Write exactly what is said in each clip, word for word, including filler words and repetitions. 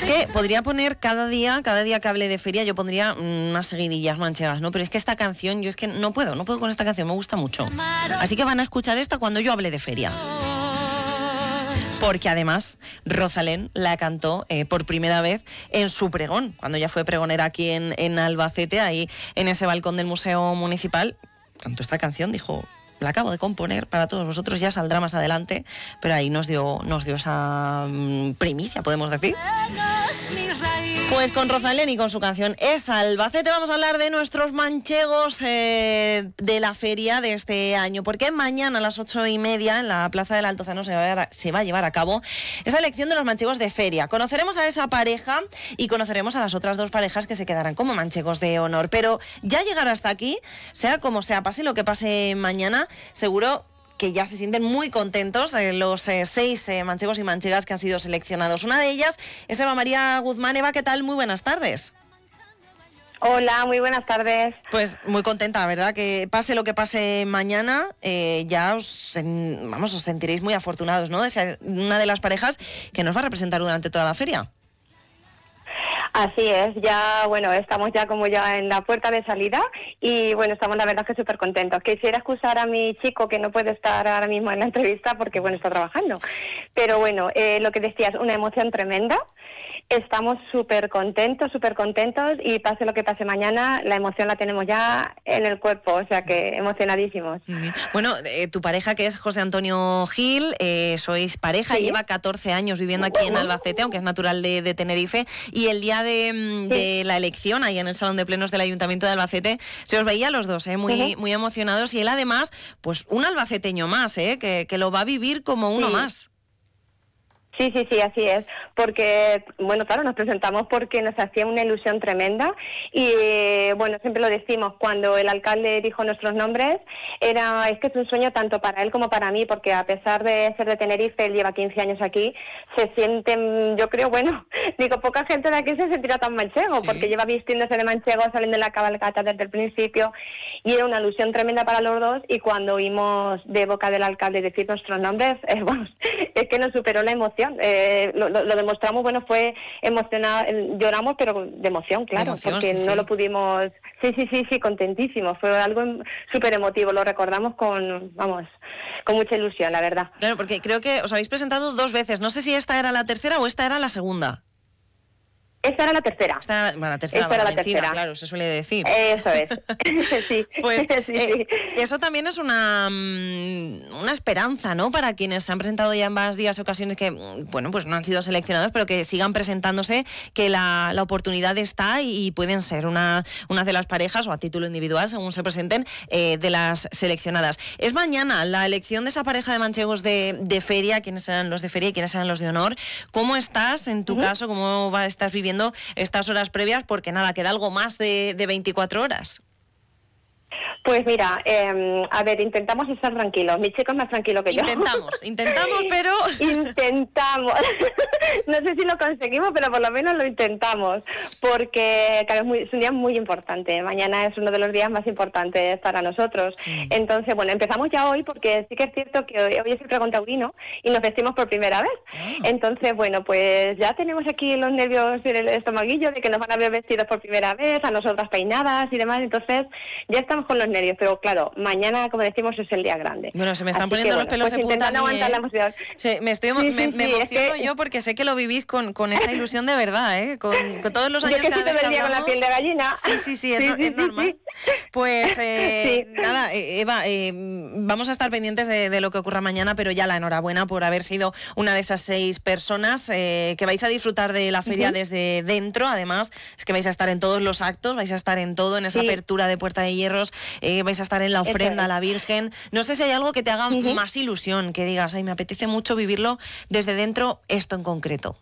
Es que podría poner cada día, cada día que hable de feria, yo pondría unas seguidillas manchegas, ¿no? Pero es que esta canción, yo es que no puedo, no puedo con esta canción, me gusta mucho. Así que van a escuchar esta cuando yo hable de feria. Porque además Rosalén la cantó eh, por primera vez en su pregón, cuando ya fue pregonera aquí en, en Albacete, ahí en ese balcón del Museo Municipal. Cantó esta canción, dijo, la acabo de componer para todos vosotros, ya saldrá más adelante, pero ahí nos dio, nos dio esa mm, primicia, podemos decir. Pues con Rosalén y con su canción Es Albacete vamos a hablar de nuestros manchegos eh, de la feria de este año, porque mañana a las ocho y media en la Plaza del Altozano se va, a, se va a llevar a cabo esa elección de los manchegos de feria. Conoceremos a esa pareja y conoceremos a las otras dos parejas que se quedarán como manchegos de honor, pero ya llegar hasta aquí, sea como sea, pase lo que pase mañana, seguro que ya se sienten muy contentos eh, los eh, seis eh, manchegos y manchegas que han sido seleccionados. Una de ellas es Eva María Guzmán. Eva, ¿qué tal? Muy buenas tardes. Hola, muy buenas tardes. Pues muy contenta, ¿verdad? Que pase lo que pase mañana, eh, ya os, vamos, os sentiréis muy afortunados, ¿no? De ser una de las parejas que nos va a representar durante toda la feria. Así es, ya bueno, estamos ya como ya en la puerta de salida y bueno, estamos la verdad que súper contentos. Quisiera excusar a mi chico que no puede estar ahora mismo en la entrevista porque bueno, está trabajando. Pero bueno, eh, lo que decías, una emoción tremenda. Estamos súper contentos, súper contentos y pase lo que pase mañana, la emoción la tenemos ya en el cuerpo, o sea que emocionadísimos. Uh-huh. Bueno, eh, tu pareja que es José Antonio Gil, eh, sois pareja, ¿sí? Lleva catorce años viviendo aquí en Albacete, aunque es natural de, de Tenerife, y el día de, sí. de la elección, ahí en el Salón de Plenos del Ayuntamiento de Albacete, se os veía los dos, eh, muy, uh-huh. muy emocionados, y él además, pues un albaceteño más, eh, que, que lo va a vivir como uno sí. más. Sí, sí, sí, así es, porque, bueno, claro, nos presentamos porque nos hacía una ilusión tremenda y, bueno, siempre lo decimos, cuando el alcalde dijo nuestros nombres, era es que es un sueño tanto para él como para mí, porque a pesar de ser de Tenerife, él lleva quince años aquí, se sienten, yo creo, bueno, digo, poca gente de aquí se sentirá tan manchego, sí. porque lleva vistiéndose de manchego, saliendo de la cabalgata desde el principio, y era una ilusión tremenda para los dos, y cuando oímos de boca del alcalde decir nuestros nombres, eh, bueno, es que nos superó la emoción. Eh, lo, lo, lo demostramos, bueno, fue emocionado, lloramos, pero de emoción, claro, de emoción, porque sí, no sí. lo pudimos, sí, sí, sí, sí, contentísimos, fue algo súper emotivo, lo recordamos con, vamos, con mucha ilusión, la verdad. Claro, porque creo que os habéis presentado dos veces, no sé si esta era la tercera o esta era la segunda. Esta era la tercera. Esta, bueno, la tercera, Esta era la vencida, tercera. Claro, se suele decir. Eso es. sí. Pues sí, eh, sí. eso también es una, una esperanza, ¿no? Para quienes se han presentado ya en más días, ocasiones que, bueno, pues no han sido seleccionados, pero que sigan presentándose, que la, la oportunidad está y, y pueden ser una, una de las parejas o a título individual, según se presenten, eh, de las seleccionadas. Es mañana la elección de esa pareja de manchegos de, de feria, quiénes serán los de feria y quiénes serán los de honor. ¿Cómo estás en tu uh-huh. caso? ¿Cómo va, estás viviendo estas horas previas? Porque nada, queda algo más de, de veinticuatro horas. Pues mira, eh, a ver, intentamos estar tranquilos. Mi chico es más tranquilo que intentamos, yo. Intentamos, intentamos, pero... Intentamos. No sé si lo conseguimos, pero por lo menos lo intentamos. Porque claro, es, muy, es un día muy importante. Mañana es uno de los días más importantes para nosotros. Mm. Entonces, bueno, empezamos ya hoy porque sí que es cierto que hoy, hoy es el pregón taurino y nos vestimos por primera vez. Ah. Entonces, bueno, pues ya tenemos aquí los nervios y el estomaguillo de que nos van a ver vestidos por primera vez, a nosotras peinadas y demás. Entonces, ya estamos con los nervios, pero claro, mañana, como decimos, es el día grande. Bueno, se me están Así poniendo que, los pelos bueno, pues de punta. Intentando aguantar la emoción. Sí, me, estoy, sí, me, sí, me sí, emociono es que... yo porque sé que lo vivís con, con esa ilusión de verdad, ¿eh? Con, con todos los años yo que, que cada vez que hablamos... con la piel de gallina. Sí, sí, sí, es, sí, no, sí, es normal. Sí, sí. Pues eh, sí. nada, Eva, eh, vamos a estar pendientes de, de lo que ocurra mañana, pero ya la enhorabuena por haber sido una de esas seis personas eh, que vais a disfrutar de la feria uh-huh. desde dentro. Además, es que vais a estar en todos los actos, vais a estar en todo, en esa sí. apertura de Puerta de Hierros, eh, vais a estar en la ofrenda a la Virgen. No sé si hay algo que te haga uh-huh. más ilusión, que digas, ay, me apetece mucho vivirlo desde dentro, esto en concreto.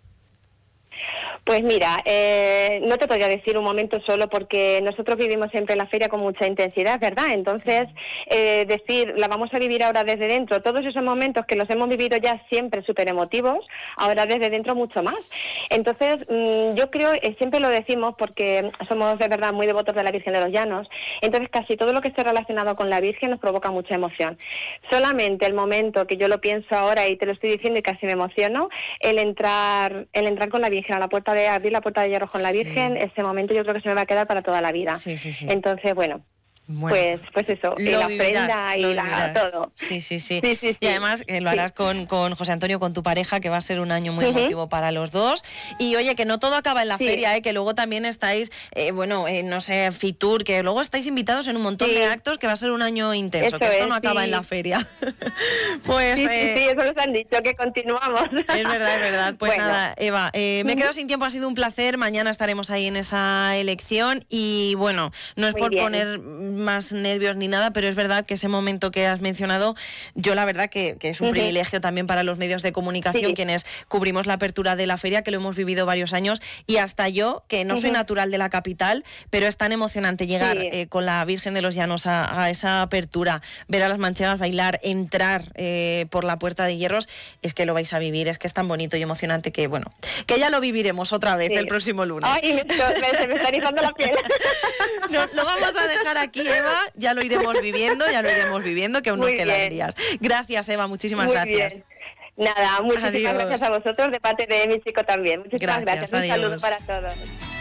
Pues mira, eh, no te podría decir un momento solo porque nosotros vivimos siempre la feria con mucha intensidad, ¿verdad? Entonces, eh, decir, la vamos a vivir ahora desde dentro, todos esos momentos que los hemos vivido ya siempre súper emotivos, ahora desde dentro mucho más. Entonces, mmm, yo creo, eh, siempre lo decimos porque somos de verdad muy devotos de la Virgen de los Llanos, entonces casi todo lo que esté relacionado con la Virgen nos provoca mucha emoción. Solamente el momento que yo lo pienso ahora y te lo estoy diciendo y casi me emociono, el entrar el entrar con la Virgen a la puerta de abrir la puerta de hierro con la Virgen, sí. Ese momento yo creo que se me va a quedar para toda la vida. Sí, sí, sí. Entonces, bueno. Bueno, pues pues eso, y la ofrenda y la, todo. Sí, sí, sí, sí, sí, sí. Y además eh, lo harás sí. con, con José Antonio, con tu pareja, que va a ser un año muy uh-huh. emotivo para los dos. Y oye, que no todo acaba en la sí. feria, eh, que luego también estáis, eh, bueno, eh, no sé, Fitur, que luego estáis invitados en un montón sí. de actos, que va a ser un año intenso, eso que esto es, no acaba sí. en la feria. Pues sí, eh, sí, sí, eso nos han dicho, que continuamos. Es verdad, es verdad. Pues bueno. Nada, Eva, eh, me he quedado sin tiempo, ha sido un placer. Mañana estaremos ahí en esa elección y bueno, no es muy por bien. Poner más nervios ni nada, pero es verdad que ese momento que has mencionado, yo la verdad que, que es un uh-huh. privilegio también para los medios de comunicación, sí. quienes cubrimos la apertura de la feria, que lo hemos vivido varios años, y hasta yo, que no uh-huh. soy natural de la capital, pero es tan emocionante llegar sí. eh, con la Virgen de los Llanos a, a esa apertura, ver a las manchegas bailar, entrar eh, por la puerta de hierros, es que lo vais a vivir, es que es tan bonito y emocionante que, bueno, que ya lo viviremos otra vez sí. el próximo lunes. Ay, me, me, se me está erizando la piel. No, lo vamos a dejar aquí, Eva, ya lo iremos viviendo, ya lo iremos viviendo, que aún nos quedan bien. días. Gracias, Eva, muchísimas Muy gracias. Bien. Nada, muchísimas adiós. Gracias a vosotros, de parte de mi chico también. Muchísimas gracias. gracias. Un Adiós. saludo para todos.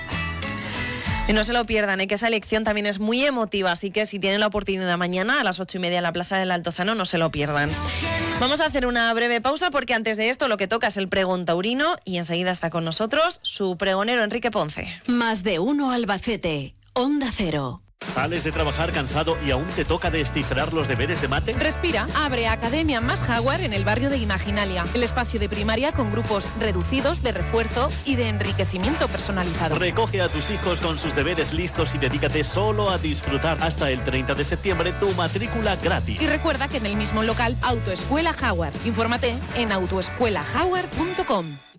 Y no se lo pierdan, ¿eh? Que esa elección también es muy emotiva, así que si tienen la oportunidad mañana a las ocho y media en la Plaza del Altozano, no se lo pierdan. Vamos a hacer una breve pausa porque antes de esto lo que toca es el pregón taurino y enseguida está con nosotros su pregonero Enrique Ponce. Más de uno Albacete, Onda Cero. ¿Sales de trabajar cansado y aún te toca descifrar los deberes de mate? Respira, abre Academia Más Jaguar en el barrio de Imaginalia, el espacio de primaria con grupos reducidos de refuerzo y de enriquecimiento personalizado. Recoge a tus hijos con sus deberes listos y dedícate solo a disfrutar. Hasta el treinta de septiembre tu matrícula gratis. Y recuerda que en el mismo local Autoescuela Jaguar. Infórmate en autoescuela jaguar punto com.